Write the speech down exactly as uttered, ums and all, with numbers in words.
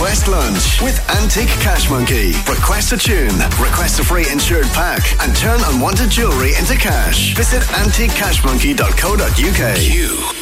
Request lunch with Antique Cash Monkey. Request a tune, request a free insured pack, and turn unwanted jewellery into cash. Visit antique cash monkey dot co dot uk. Q